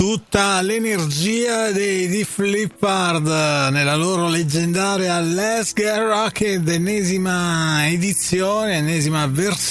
tutta l'energia dei Def Leppard nella loro leggendaria Let's Get Rocket, ennesima edizione, ennesima versione